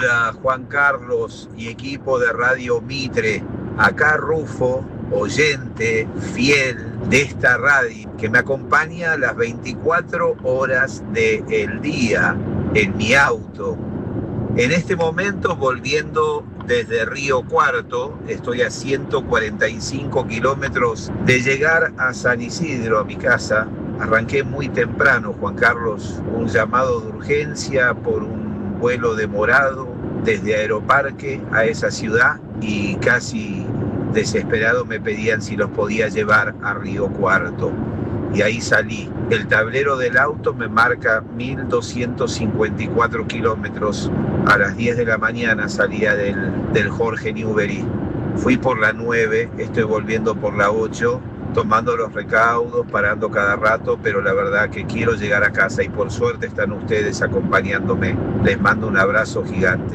Hola Juan Carlos y equipo de Radio Mitre, acá Rufo, oyente fiel de esta radio que me acompaña las 24 horas del día en mi auto. En este momento volviendo desde Río Cuarto, estoy a 145 kilómetros de llegar a San Isidro, a mi casa. Arranqué muy temprano, Juan Carlos, un llamado de urgencia por un vuelo demorado desde Aeroparque a esa ciudad y casi desesperado me pedían si los podía llevar a Río Cuarto. Y ahí salí. El tablero del auto me marca 1.254 kilómetros. A las 10 de la mañana salía del Jorge Newbery. Fui por la 9, estoy volviendo por la 8, tomando los recaudos, parando cada rato, pero la verdad que quiero llegar a casa y por suerte están ustedes acompañándome. Les mando un abrazo gigante.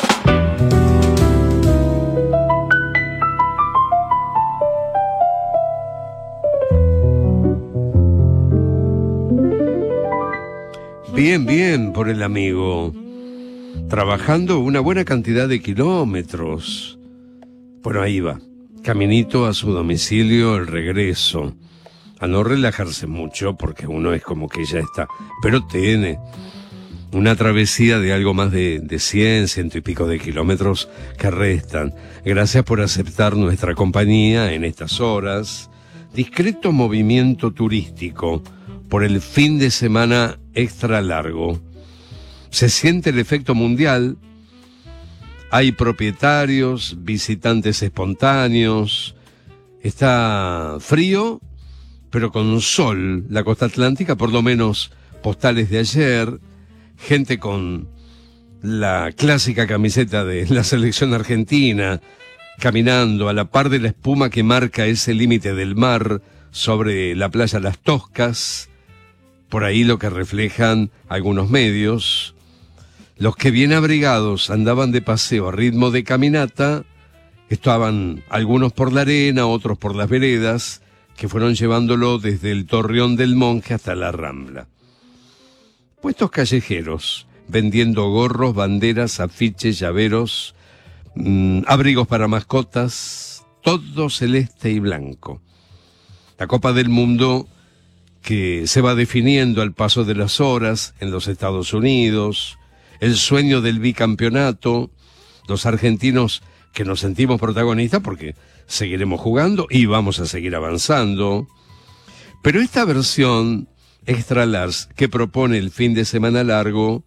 Bien por el amigo. Trabajando una buena cantidad de kilómetros. Bueno, ahí va. Caminito a su domicilio, el regreso. A no relajarse mucho, porque uno es como que ya está. Pero tiene una travesía de algo más de 100 y pico de kilómetros que restan. Gracias por aceptar nuestra compañía en estas horas. Discreto movimiento turístico por el fin de semana extra largo. Se siente el efecto mundial. Hay propietarios, visitantes espontáneos. Está frío, pero con sol. La costa atlántica, por lo menos postales de ayer. Gente con la clásica camiseta de la selección argentina, caminando a la par de la espuma que marca ese límite del mar sobre la playa Las Toscas. Por ahí lo que reflejan algunos medios. Los que bien abrigados andaban de paseo a ritmo de caminata, estaban algunos por la arena, otros por las veredas, que fueron llevándolo desde el Torreón del Monje hasta la Rambla. Puestos callejeros, vendiendo gorros, banderas, afiches, llaveros, abrigos para mascotas, todo celeste y blanco. La Copa del Mundo que se va definiendo al paso de las horas en los Estados Unidos, el sueño del bicampeonato, los argentinos que nos sentimos protagonistas porque seguiremos jugando y vamos a seguir avanzando. Pero esta versión extra large que propone el fin de semana largo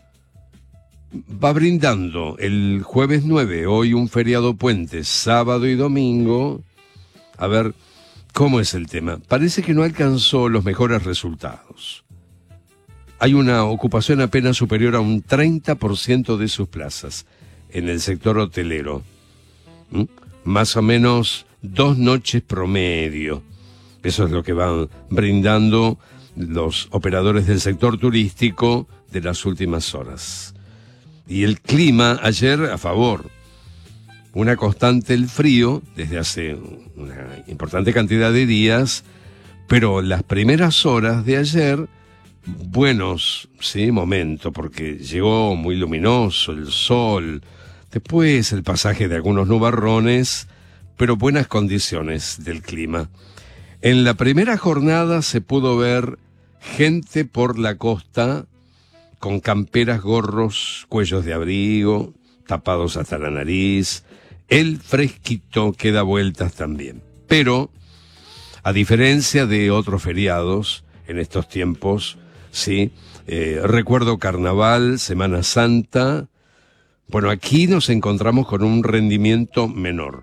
va brindando el jueves 9, hoy un feriado puente, sábado y domingo. A ver, ¿cómo es el tema? Parece que no alcanzó los mejores resultados. Hay una ocupación apenas superior a un 30% de sus plazas en el sector hotelero. Más o menos 2 noches promedio. Eso es lo que van brindando los operadores del sector turístico de las últimas horas. Y el clima ayer a favor. Una constante el frío desde hace una importante cantidad de días, pero las primeras horas de ayer, buenos, sí, momento, porque llegó muy luminoso el sol, después el pasaje de algunos nubarrones, pero buenas condiciones del clima. En la primera jornada se pudo ver gente por la costa con camperas, gorros, cuellos de abrigo, tapados hasta la nariz. El fresquito que da vueltas también. Pero, a diferencia de otros feriados en estos tiempos, sí, recuerdo Carnaval, Semana Santa. Bueno, aquí nos encontramos con un rendimiento menor.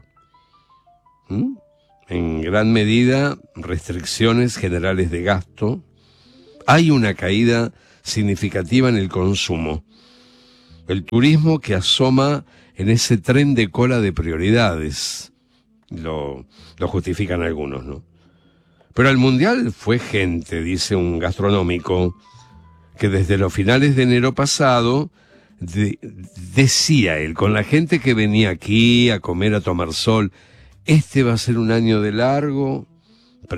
En gran medida, restricciones generales de gasto. Hay una caída significativa en el consumo. El turismo que asoma en ese tren de cola de prioridades. Lo justifican algunos, ¿no? Pero al Mundial fue gente, dice un gastronómico, que desde los finales de enero pasado, decía él, con la gente que venía aquí a comer, a tomar sol, este va a ser un año de largo,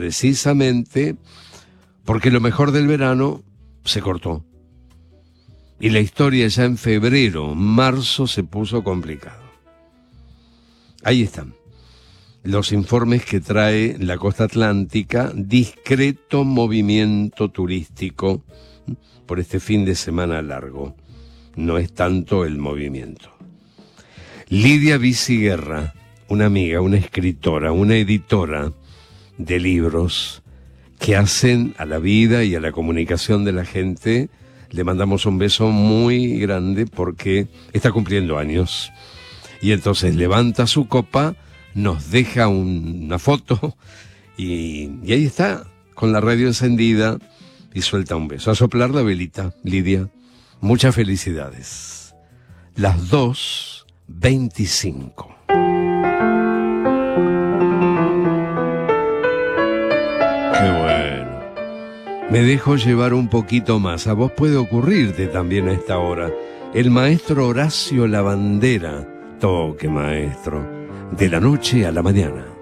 precisamente porque lo mejor del verano se cortó. Y la historia ya en febrero, marzo se puso complicado. Ahí están los informes que trae la costa atlántica, discreto movimiento turístico por este fin de semana largo. No es tanto el movimiento. Lidia Viciguerra, una amiga, una escritora, una editora de libros que hacen a la vida y a la comunicación de la gente, le mandamos un beso muy grande porque está cumpliendo años. Y entonces levanta su copa, nos deja una foto y ahí está, con la radio encendida y suelta un beso. A soplar la velita, Lidia. Muchas felicidades. Las 2:25. Qué bueno. Me dejo llevar un poquito más. A vos puede ocurrirte también a esta hora. El maestro Horacio Lavandera. Toque, maestro. De la noche a la mañana.